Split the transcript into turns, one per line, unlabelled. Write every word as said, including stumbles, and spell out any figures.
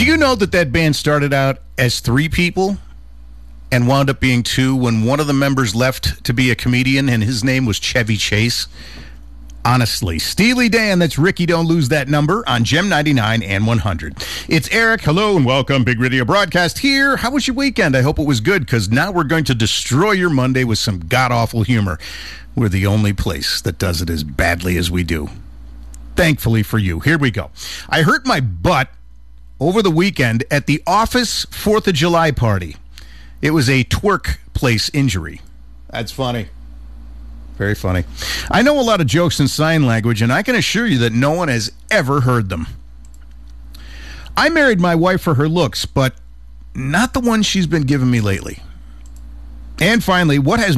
you know that that band started out as three people and wound up being two when one of the members left to be a comedian and his name was Chevy Chase? Honestly. Steely Dan, that's Ricky. Don't lose that number on Gem ninety-nine and one hundred. It's Eric. Hello and welcome. Big Radio Broadcast here. How was your weekend? I hope it was good, because now we're going to destroy your Monday with some god-awful humor. We're the only place that does it as badly as we do. Thankfully for you. Here we go. I hurt my butt over the weekend at the office fourth of July party. It was a twerk place injury. That's funny. Very funny. I know a lot of jokes in sign language, and I can assure you that no one has ever heard them. I married my wife for her looks, but not the one she's been giving me lately. And finally, what has